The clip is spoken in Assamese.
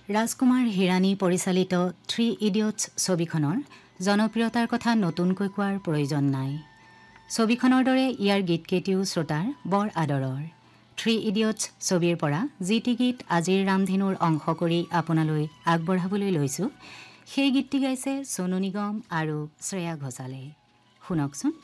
ৰাজকুমাৰ হিৰাণী পৰিচালিত 3 ইডিয়টছ ছবিখনৰ জনপ্ৰিয়তাৰ কথা নতুনকৈ কোৱাৰ প্ৰয়োজন নাই। ছবিখনৰ দৰে ইয়াৰ গীতকেইটিও শ্ৰোতাৰ বৰ আদৰৰ। 3 ইডিয়টছ ছবিৰ পৰা যিটি গীত আজিৰ ৰামধেনুৰ অংশ কৰি আপোনালৈ আগবঢ়াবলৈ লৈছোঁ, সেই গীতটি গাইছে সোনু নিগম আৰু শ্ৰেয়া ঘোষালে। শুনকচোন।